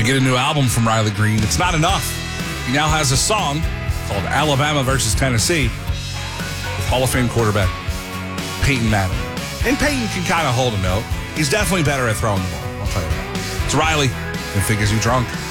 get a new album from Riley Green. It's not enough. He now has a song called Alabama versus Tennessee with Hall of Fame quarterback Peyton Manning. And Peyton can kind of hold a note. He's definitely better at throwing the ball. I'll tell you that. It's Riley and Figures You Drunk.